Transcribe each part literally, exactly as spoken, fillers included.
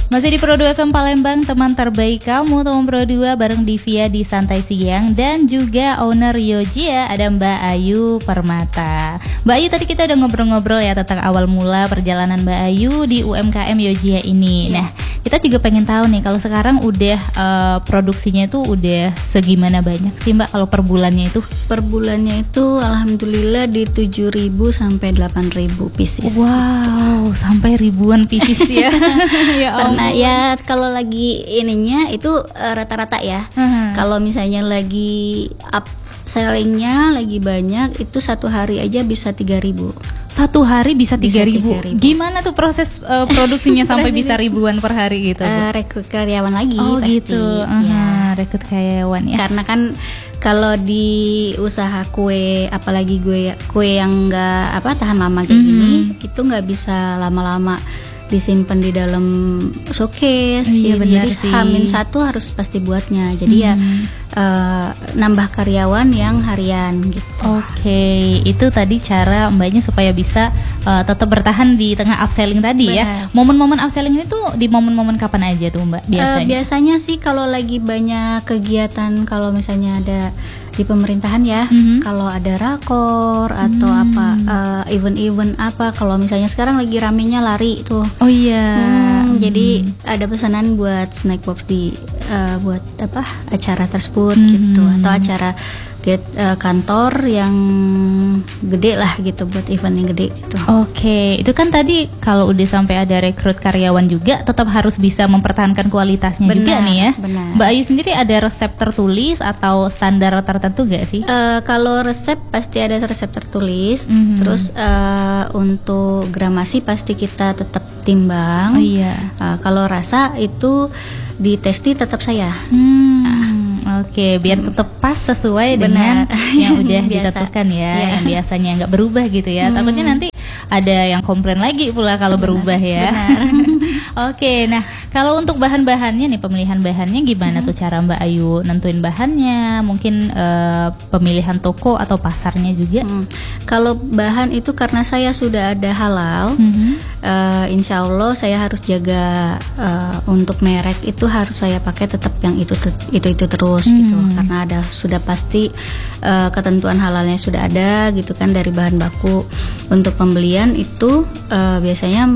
Masih di Pro dua F M Palembang, teman terbaik kamu, teman Pro dua bareng Divia di Santai Siang. Dan juga owner Yojia, ada Mbak Ayu Permata. Mbak Ayu, tadi kita udah ngobrol-ngobrol ya tentang awal mula perjalanan Mbak Ayu di U M K M Yojia ini. Nah, kita juga pengen tahu nih, kalau sekarang udah uh, produksinya itu udah segimana banyak sih Mbak kalau per bulannya itu? Per bulannya itu alhamdulillah di tujuh ribu sampai delapan ribu pieces. Wow, gitu. Sampai ribuan pieces ya. Ya Allah. Nah ya kalau lagi ininya itu uh, rata-rata ya. Uh-huh. Kalau misalnya lagi up sellingnya lagi banyak, itu satu hari aja bisa tiga ribu. Satu hari bisa tiga ribu. Gimana tuh proses uh, produksinya sampai bisa ribuan per hari gitu? Uh, rekrut karyawan lagi. Oh pasti. Gitu. Uh-huh. Ya. Rekrut karyawan ya. Karena kan kalau di usaha kue, apalagi kue kue yang nggak apa tahan lama kayak mm-hmm. gini, itu nggak bisa lama-lama disimpan di dalam showcase. Iya, ya, jadi Hamin satu harus pasti buatnya. Jadi hmm. ya uh, nambah karyawan yang harian gitu. Oke, okay. Itu tadi cara mbaknya supaya bisa uh, tetap bertahan di tengah upselling tadi. Benar. Ya. Momen-momen upselling ini tuh di momen-momen kapan aja tuh mbak biasanya? Uh, biasanya sih kalau lagi banyak kegiatan, kalau misalnya ada di pemerintahan ya, mm-hmm. kalau ada rakor atau mm. apa uh, event-event apa, kalau misalnya sekarang lagi ramenya lari tuh. Oh iya. Hmm, mm. Jadi ada pesanan buat snack box di uh, buat apa acara tersebut mm. gitu, atau acara get uh, kantor yang gede lah gitu, buat event yang gede gitu. Oke, okay. Itu kan tadi kalau udah sampai ada rekrut karyawan juga tetap harus bisa mempertahankan kualitasnya. Benar, juga nih ya. Benar. Mbak Ayu sendiri ada resep tertulis atau standar tertentu gak sih? Uh, kalau resep pasti ada resep tertulis. Mm-hmm. Terus uh, untuk gramasi pasti kita tetap timbang. Oh iya. Uh, kalau rasa itu di testi tetap saya. Hmm. Nah, Oke, biar tetap pas sesuai Benar. Dengan yang udah ditentukan ya, ya, yang biasanya nggak berubah gitu ya. Hmm. Takutnya nanti ada yang komplain lagi pula kalau Benar. Berubah ya. Oke, nah kalau untuk bahan-bahannya nih, pemilihan bahannya gimana hmm. tuh cara Mbak Ayu nentuin bahannya? Mungkin uh, pemilihan toko atau pasarnya juga? Hmm. Kalau bahan itu karena saya sudah ada halal, hmm. uh, insya Allah saya harus jaga uh, untuk merek itu harus saya pakai tetap yang itu itu itu terus. Hmm. Gitu, karena ada sudah pasti uh, ketentuan halalnya sudah ada gitu kan dari bahan baku. Untuk pembelian itu uh, biasanya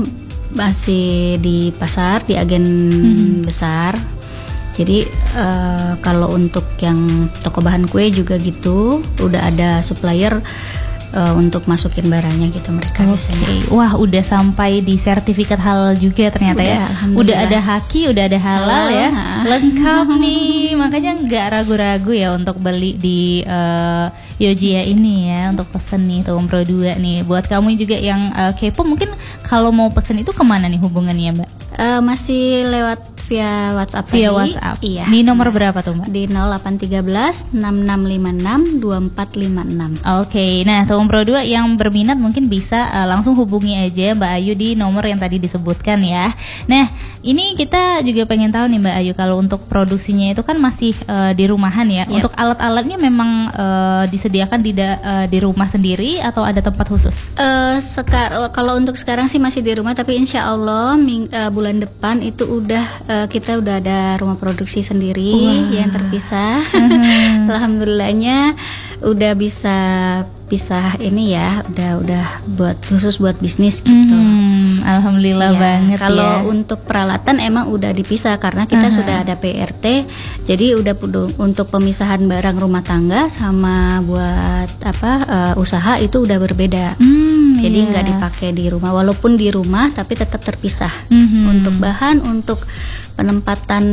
masih di pasar, di agen hmm. besar. Jadi uh, kalau untuk yang toko bahan kue juga gitu, udah ada supplier Uh, untuk masukin barangnya gitu mereka okay. biasanya. Wah, udah sampai di sertifikat halal juga ternyata udah, ya. Udah ada haki, udah ada halal, halal ya. Ha. Lengkap nih. Makanya nggak ragu-ragu ya untuk beli di uh, Yojia ini ya, untuk pesen nih tuh Pro dua nih. Buat kamu juga yang uh, kepo, mungkin kalau mau pesen itu kemana nih hubungannya Mbak? Uh, masih lewat via WhatsApp via tadi. WhatsApp. Iya. Di nomor berapa tuh Mbak? Di nol delapan satu tiga enam enam lima enam dua empat lima enam. Oke, okay. Nah Tom Pro dua yang berminat mungkin bisa uh, langsung hubungi aja Mbak Ayu di nomor yang tadi disebutkan ya. Nah, ini kita juga pengen tahu nih Mbak Ayu, kalau untuk produksinya itu kan masih uh, di rumahan ya. Yep. Untuk alat-alatnya memang uh, disediakan di da- uh, di rumah sendiri atau ada tempat khusus? Uh, sekar- kalau untuk sekarang sih masih di rumah, tapi insya Allah ming- uh, bulan depan itu udah uh, kita udah ada rumah produksi sendiri. Wow. Yang terpisah. Uh-huh. Alhamdulillahnya udah bisa pisah ini ya, udah udah buat khusus buat bisnis gitu. Hmm, alhamdulillah ya, banget kalau ya. Kalau untuk peralatan emang udah dipisah karena kita uh-huh. sudah ada P R T, jadi udah untuk pemisahan barang rumah tangga sama buat apa uh, usaha itu udah berbeda. Hmm, jadi nggak iya. dipakai di rumah, walaupun di rumah tapi tetap terpisah. Mm-hmm. Untuk bahan, untuk penempatan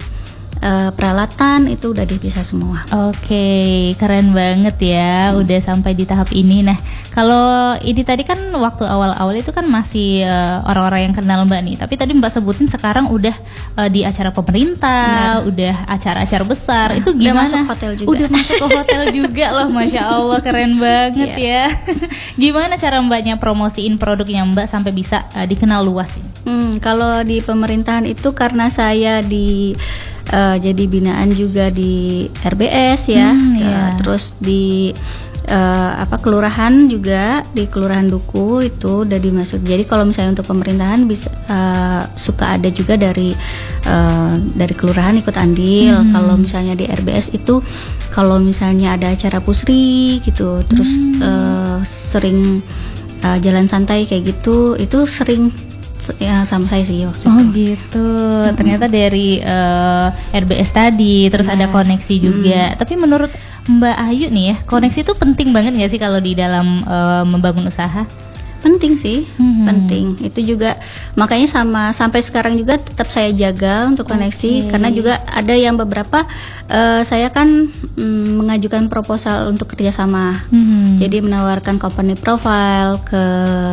Uh, peralatan itu udah dipisah semua. Oke, okay, keren banget ya, hmm. udah sampai di tahap ini. Nah, kalau ini tadi kan waktu awal-awal itu kan masih uh, orang-orang yang kenal Mbak nih. Tapi tadi Mbak sebutin sekarang udah uh, di acara pemerintah, Benar. udah acara-acara besar. Nah, itu gimana? Udah masuk hotel juga. Udah masuk ke hotel juga loh, Masya Allah, keren banget ya. Gimana cara Mbaknya promosiin produknya Mbak sampai bisa uh, dikenal luas ini? Hmm, kalau di pemerintahan itu karena saya di Uh, jadi binaan juga di R B S ya, hmm, iya. uh, terus di uh, apa kelurahan juga di Kelurahan Duku itu udah dimasuk. Jadi kalau misalnya untuk pemerintahan bisa uh, suka ada juga dari uh, dari kelurahan ikut andil. Hmm. Kalau misalnya di R B S itu kalau misalnya ada acara pusri gitu, terus hmm. uh, sering uh, jalan santai kayak gitu, itu sering ya sama saya sih waktu oh, itu. Oh gitu. Hmm. Ternyata dari uh, R B S tadi, terus nah. ada koneksi juga. Hmm. Tapi menurut Mbak Ayu nih ya, koneksi itu penting banget nggak sih kalau di dalam uh, membangun usaha? Penting sih, hmm. penting. Itu juga makanya sama sampai sekarang juga tetap saya jaga untuk koneksi, okay. karena juga ada yang beberapa uh, saya kan mm, mengajukan proposal untuk kerjasama. Hmm. Jadi menawarkan company profile ke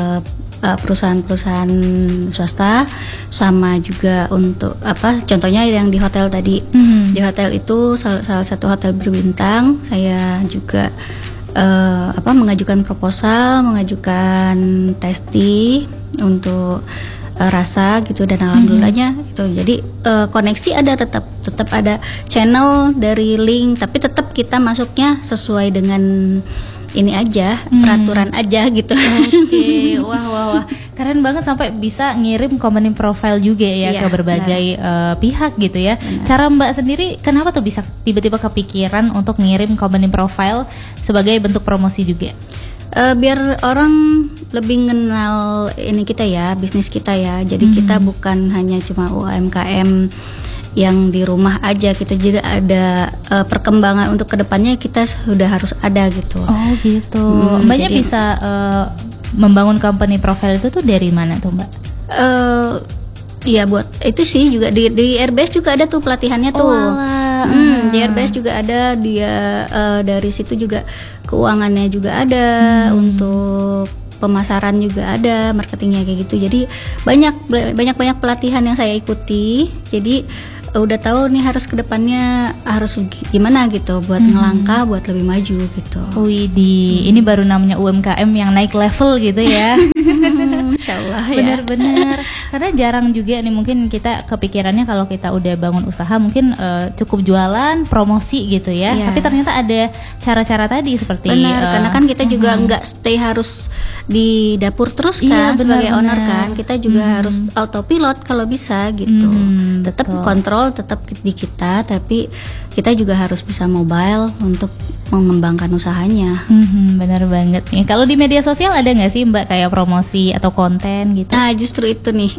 perusahaan-perusahaan swasta, sama juga untuk apa contohnya yang di hotel tadi. Mm-hmm. Di hotel itu salah, salah satu hotel berbintang, saya juga uh, apa mengajukan proposal, mengajukan testi untuk uh, rasa gitu, dan alhamdulillahnya mm-hmm. itu jadi uh, koneksi ada, tetap tetap ada channel dari link, tapi tetap kita masuknya sesuai dengan ini aja, hmm. peraturan aja gitu. Oke, okay. wah wah wah, keren banget sampai bisa ngirim company profile juga ya, ya ke berbagai uh, pihak gitu ya. Benar. Cara Mbak sendiri kenapa tuh bisa tiba-tiba kepikiran untuk ngirim company profile sebagai bentuk promosi juga? Uh, biar orang lebih mengenal ini kita ya, bisnis kita ya. Jadi hmm. kita bukan hanya cuma U M K M yang di rumah aja, kita juga ada uh, perkembangan untuk kedepannya kita sudah harus ada gitu. Oh gitu. Hmm, Mbaknya jadi, bisa uh, membangun company profile itu tuh dari mana tuh Mbak? Uh, ya buat itu sih juga di, di R B S juga ada tuh pelatihannya tuh. Oh, hmm, di R B S juga ada dia uh, dari situ juga keuangannya juga ada, hmm. untuk pemasaran juga ada, marketingnya kayak gitu. Jadi banyak banyak banyak pelatihan yang saya ikuti. Jadi udah tahu nih harus kedepannya harus gimana gitu buat hmm. ngelangkah, buat lebih maju gitu. Widih, hmm. ini baru namanya U M K M yang naik level gitu ya. Insyaallah ya. Benar-benar. Karena jarang juga nih mungkin kita kepikirannya kalau kita udah bangun usaha mungkin uh, cukup jualan, promosi gitu ya. Yeah. Tapi ternyata ada cara-cara tadi seperti benar, uh, karena kan kita juga uh-huh. nggak stay harus di dapur terus kan, iya, sebagai benar, owner kan. Kita juga hmm. harus autopilot kalau bisa gitu. Hmm, tetap betul. Kontrol tetap di kita, tapi kita juga harus bisa mobile untuk mengembangkan usahanya. Hmm, benar banget nih. Kalau di media sosial ada nggak sih Mbak kayak promosi atau konten gitu? Nah justru itu nih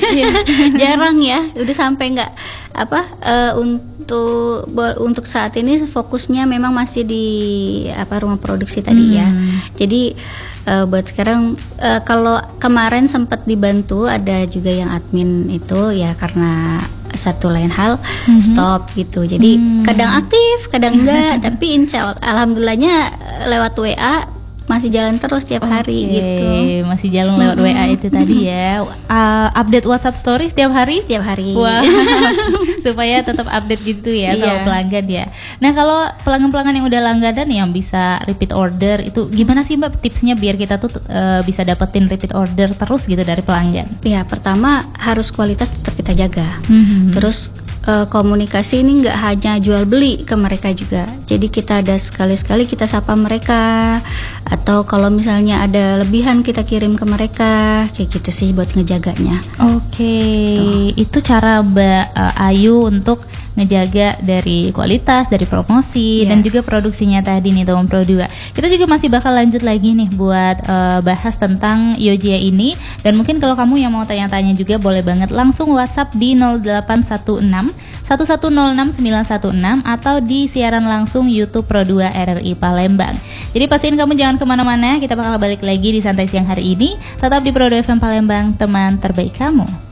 jarang ya. Udah sampai nggak apa uh, untuk untuk saat ini fokusnya memang masih di apa rumah produksi tadi hmm. ya. Jadi Uh, buat sekarang uh, kalau kemarin sempat dibantu ada juga yang admin itu ya karena satu lain hal mm-hmm. stop gitu. Jadi mm. kadang aktif, kadang enggak. Tapi insya Allah, alhamdulillahnya lewat W A masih jalan terus tiap okay. hari gitu. Masih jalan lewat mm-hmm. W A itu tadi ya. Uh, update WhatsApp story setiap hari? Tiap hari. Wah. Supaya tetap update gitu ya sama yeah. pelanggan ya. Nah, kalau pelanggan-pelanggan yang udah langganan yang bisa repeat order itu gimana sih Mbak tipsnya biar kita tuh uh, bisa dapetin repeat order terus gitu dari pelanggan? Ya, pertama harus kualitas tetap kita jaga. Mm-hmm. Terus uh, komunikasi ini nggak hanya jual beli ke mereka juga. Jadi kita ada sekali-sekali kita sapa mereka, atau kalau misalnya ada lebihan kita kirim ke mereka, kayak gitu sih buat ngejaganya. Oke, okay. Itu cara Mbak uh, Ayu untuk ngejaga dari kualitas, dari promosi, yeah. dan juga produksinya tadi nih Teman Pro dua. Kita juga masih bakal lanjut lagi nih buat uh, bahas tentang Yojia ini. Dan mungkin kalau kamu yang mau tanya-tanya juga boleh banget langsung WhatsApp di nol delapan satu enam satu satu nol enam sembilan satu enam atau di siaran langsung YouTube Pro dua R R I Palembang. Jadi pastiin kamu jangan kemana-mana, kita bakal balik lagi di Santai Siang hari ini. Tetap di Pro dua F M Palembang, teman terbaik kamu.